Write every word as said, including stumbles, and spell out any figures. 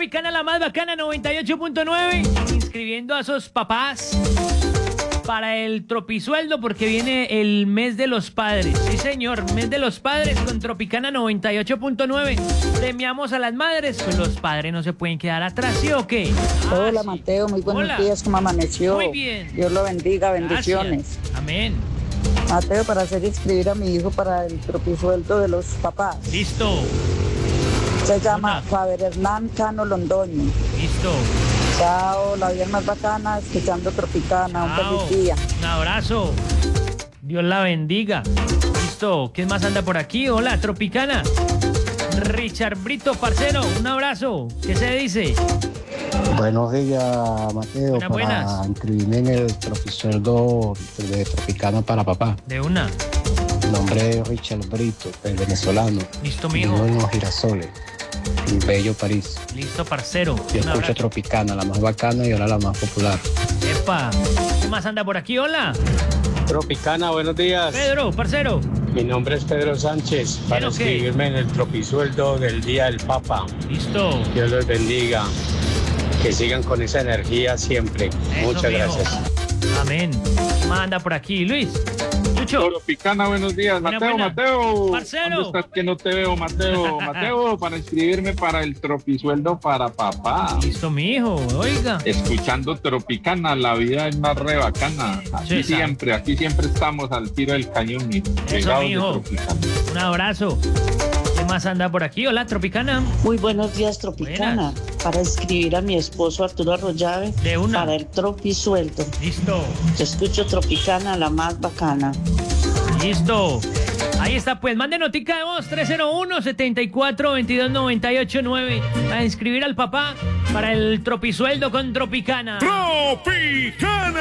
Tropicana, la más bacana, noventa y ocho punto nueve. Inscribiendo a sus papás para el tropisueldo porque viene el mes de los padres. Sí, señor, mes de los padres con Tropicana noventa y ocho punto nueve. Premiamos a las madres, pues los padres no se pueden quedar atrás, ¿sí o qué? Ah, Hola, sí. Mateo, muy buenos Hola. días, ¿cómo amaneció? Muy bien. Dios lo bendiga, bendiciones. Gracias. Amén. Mateo, para hacer inscribir a mi hijo para el tropisueldo de los papás. Listo, Se llama Hola. Faber Hernán Cano Londoño. listo. Chao, la vida más bacana, escuchando Tropicana. Un Chao. feliz día. Un abrazo. Dios la bendiga. Listo. ¿Quién más anda por aquí? Hola, Tropicana. Richard Brito, parcero, un abrazo. ¿Qué se dice? Buenos días, Mateo, Buenas, para buenas. inscribirme en el tropisueldo de Tropicana para papá. De una. Mi nombre es Richard Brito, el venezolano. Listo, Vivo mijo. en Los Girasoles, en Bello, París. Listo, parcero. Yo Un escucho abrazo. Tropicana, la más bacana y ahora la más popular. Epa. ¿Qué más anda por aquí? Hola. Tropicana, buenos días. Pedro, parcero. Mi nombre es Pedro Sánchez. Para ¿Bien o qué? inscribirme en el tropisueldo del Día del Papa. Listo. Dios los bendiga. Que sigan con esa energía siempre. Eso, Muchas mijo. gracias. Amén. ¿Qué más anda por aquí? Luis. Lucho. Tropicana, buenos días. Buena, Mateo, buena. Mateo. Parcero. ¿Dónde estás que no te veo, Mateo? Mateo, para inscribirme para el tropisueldo para papá. Listo, mijo. Oiga. Escuchando Tropicana, la vida es más re bacana. Aquí Sí, siempre, aquí siempre estamos al tiro del cañón, mijo. Pegados de mijo. Tropicana. Un abrazo. ¿Qué más anda por aquí? Hola, Tropicana. Muy buenos días, Tropicana. Buenas. Para inscribir a mi esposo Arturo Arroyave De una. para el tropisueldo. Listo. Yo escucho Tropicana, la más bacana. Listo. Ahí está, pues. Mande notica de voz tres cero uno, setenta y cuatro, veintidós, noventa y ocho, nueve a inscribir al papá para el tropisueldo con Tropicana. Tropicana.